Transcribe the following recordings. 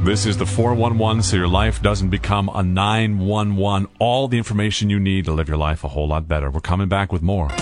This is the 411, so your life doesn't become a 911. All the information you need to live your life a whole lot better. We're coming back with more.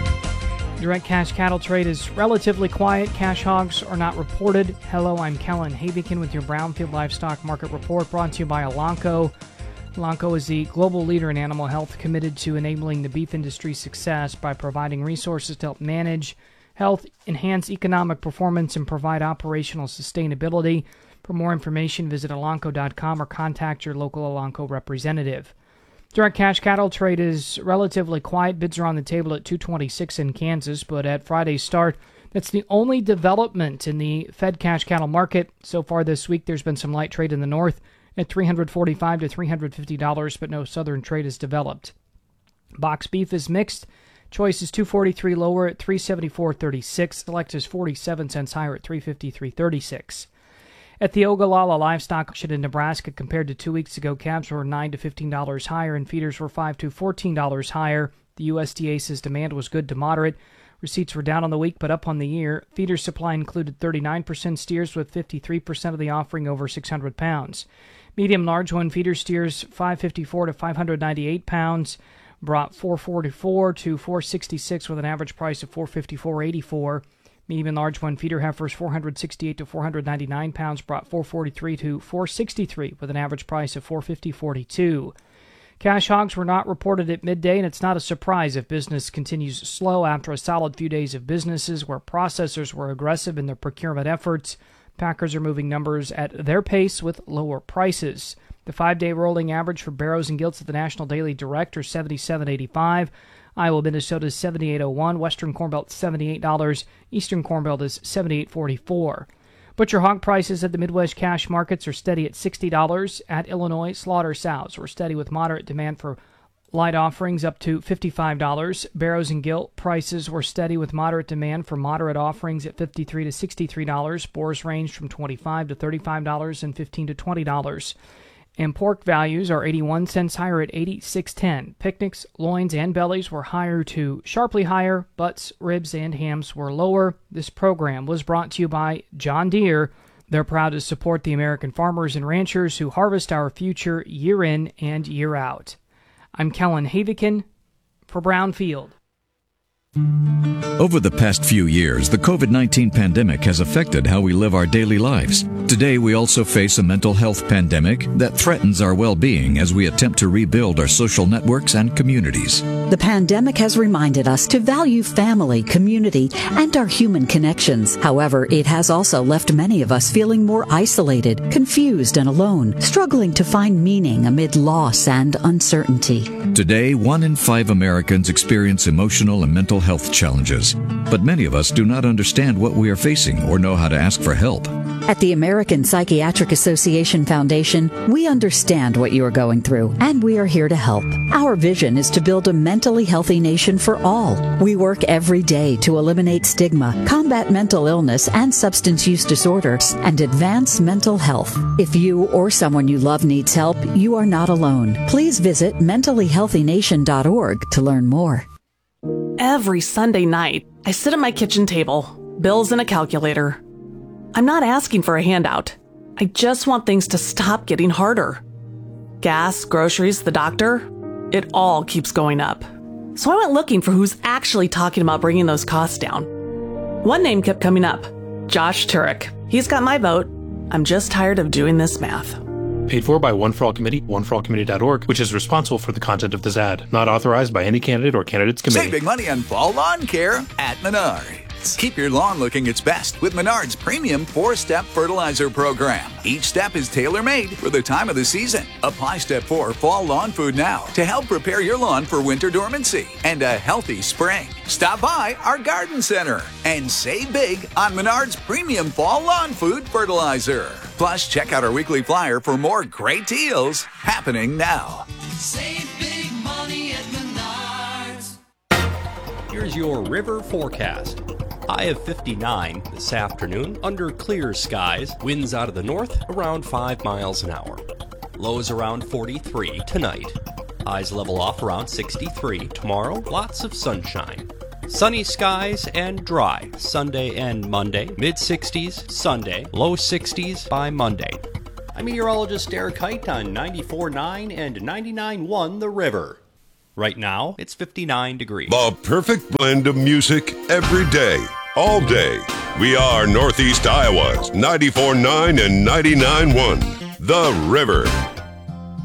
Direct cash cattle trade is relatively quiet. Cash hogs are not reported. Hello, I'm Kellen Havikin with your Brownfield Livestock Market Report, brought to you by Elanco. Elanco is the global leader in animal health, committed to enabling the beef industry's success by providing resources to help manage health, enhance economic performance, and provide operational sustainability. For more information, visit Elanco.com or contact your local Elanco representative. Direct cash cattle trade is relatively quiet. Bids are on the table at $226 in Kansas, but at Friday's start, that's the only development in the fed cash cattle market. So far this week, there's been some light trade in the north at $345 to $350, but no southern trade has developed. Box beef is mixed. Choice is $243 lower at $374.36. Select is 47 cents higher at $353.36. At the Ogallala Livestock Auction in Nebraska, compared to 2 weeks ago, calves were $9 to $15 higher and feeders were $5 to $14 higher. The USDA says demand was good to moderate. Receipts were down on the week but up on the year. Feeder supply included 39% steers, with 53% of the offering over 600 pounds. Medium large one feeder steers 554 to 598 pounds brought 444 to 466 with an average price of 454.84. Medium and large one feeder heifers 468 to 499 pounds brought 443 to 463 with an average price of 450.42. Cash hogs were not reported at midday, and it's not a surprise if business continues slow after a solid few days of businesses where processors were aggressive in their procurement efforts. Packers are moving numbers at their pace with lower prices. The 5-day rolling average for barrows and gilts at the National Daily Direct are $77.85. Iowa, Minnesota is $78.01. Western Corn Belt $78. Eastern Corn Belt is $78.44. Butcher hog prices at the Midwest cash markets are steady at $60. At Illinois, slaughter sows were steady with moderate demand for light offerings up to $55. Barrows and gilt prices were steady with moderate demand for moderate offerings at $53 to $63. Boars ranged from $25 to $35 and $15 to $20. And pork values are 81 cents higher at $86.10. Picnics, loins, and bellies were higher to sharply higher. Butts, ribs, and hams were lower. This program was brought to you by John Deere. They're proud to support the American farmers and ranchers who harvest our future year in and year out. I'm Kellen Havikin for Brownfield. Over the past few years, the COVID-19 pandemic has affected how we live our daily lives. Today, we also face a mental health pandemic that threatens our well-being as we attempt to rebuild our social networks and communities. The pandemic has reminded us to value family, community, and our human connections. However, it has also left many of us feeling more isolated, confused, and alone, struggling to find meaning amid loss and uncertainty. Today, 1 in 5 Americans experience emotional and mental health challenges, but many of us do not understand what we are facing or know how to ask for help. At the American Psychiatric Association Foundation, we understand what you are going through, and we are here to help. Our vision is to build a mentally healthy nation for all. We work every day to eliminate stigma, combat mental illness and substance use disorders, and advance mental health. If you or someone you love needs help, you are not alone. Please visit mentallyhealthynation.org to learn more. Every Sunday night, I sit at my kitchen table, bills and a calculator. I'm not asking for a handout. I just want things to stop getting harder. Gas, groceries, the doctor, it all keeps going up. So I went looking for who's actually talking about bringing those costs down. One name kept coming up, Josh Turek. He's got my vote. I'm just tired of doing this math. Paid for by One for All Committee, oneforallcommittee.org, which is responsible for the content of this ad. Not authorized by any candidate or candidates committee. Save big money on fall lawn care at Menards. Keep your lawn looking its best with Menards' premium 4-step fertilizer program. Each step is tailor-made for the time of the season. Apply Step 4 Fall Lawn Food now to help prepare your lawn for winter dormancy and a healthy spring. Stop by our garden center and save big on Menards' premium Fall Lawn Food fertilizer. Plus, check out our weekly flyer for more great deals happening now. Save big money at Menards. Here's your river forecast. High of 59 this afternoon, under clear skies, winds out of the north around 5 miles an hour. Lows around 43 tonight. Highs level off around 63 tomorrow, lots of sunshine. Sunny skies and dry Sunday and Monday, mid-60s Sunday, low 60s by Monday. I'm meteorologist Derek Height on 94.9 and 99.1 The River. Right now, it's 59 degrees. The perfect blend of music every day, all day. We are Northeast Iowa's 94.9 and 99.1 The River.